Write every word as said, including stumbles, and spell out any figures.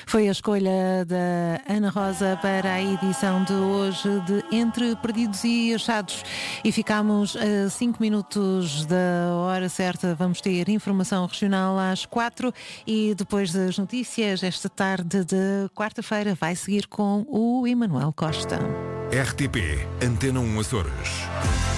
Foi a escolha da Ana Rosa para a edição de hoje de Entre Perdidos e Achados. E ficámos a cinco minutos da hora certa. Vamos ter informação regional às quatro e depois das notícias, esta tarde de quarta-feira vai seguir com o Emanuel Costa. R T P Antena um Açores.